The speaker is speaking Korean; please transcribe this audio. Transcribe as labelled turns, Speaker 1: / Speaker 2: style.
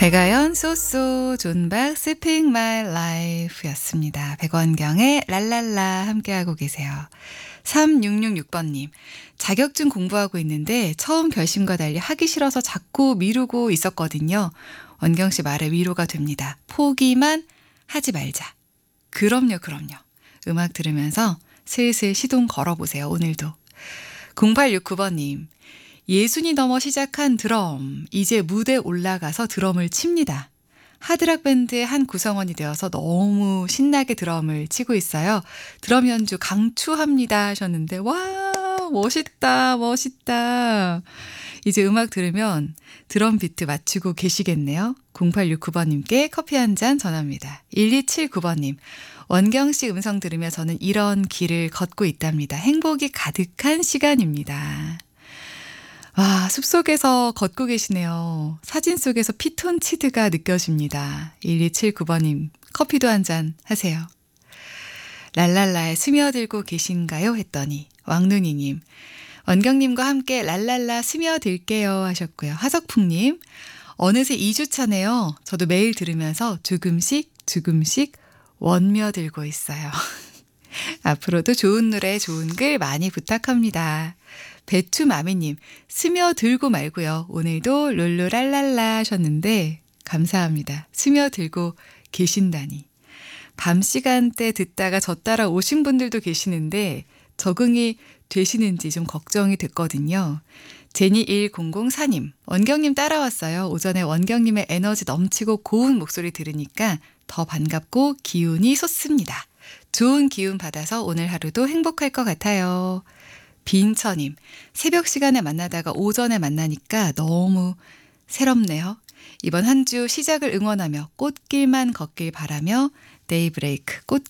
Speaker 1: 백아연 소소 존박 Sipping My Life 였습니다. 백원경의 랄랄라 함께하고 계세요. 3666번님, 자격증 공부하고 있는데 처음 결심과 달리 하기 싫어서 자꾸 미루고 있었거든요. 원경씨 말에 위로가 됩니다. 포기만 하지 말자. 그럼요. 음악 들으면서 슬슬 시동 걸어보세요. 오늘도. 0869번님, 예순이 넘어 시작한 드럼, 이제 무대 올라가서 드럼을 칩니다. 하드락 밴드의 한 구성원이 되어서 너무 신나게 드럼을 치고 있어요. 드럼 연주 강추합니다 하셨는데, 와, 멋있다. 이제 음악 들으면 드럼 비트 맞추고 계시겠네요. 0869번님께 커피 한 잔 전합니다. 1279번님, 원경씨 음성 들으며 저는 이런 길을 걷고 있답니다. 행복이 가득한 시간입니다. 와, 숲속에서 걷고 계시네요. 사진 속에서 피톤치드가 느껴집니다. 1279번님, 커피도 한 잔 하세요. 랄랄라에 스며들고 계신가요? 했더니 왕눈이님, 원경님과 함께 랄랄라 스며들게요 하셨고요. 하석풍님, 어느새 2주차네요. 저도 매일 들으면서 조금씩 원며들고 있어요. 앞으로도 좋은 노래, 좋은 글 많이 부탁합니다. 배추마미님, 스며들고 말고요. 오늘도 룰루랄랄라 하셨는데 감사합니다. 스며들고 계신다니. 밤 시간대 듣다가 저 따라 오신 분들도 계시는데 적응이 되시는지 좀 걱정이 됐거든요. 제니1004님, 원경님 따라왔어요. 오전에 원경님의 에너지 넘치고 고운 목소리 들으니까 더 반갑고 기운이 솟습니다. 좋은 기운 받아서 오늘 하루도 행복할 것 같아요. 빈처님, 새벽 시간에 만나다가 오전에 만나니까 너무 새롭네요. 이번 한 주 시작을 응원하며 꽃길만 걷길 바라며 데이브레이크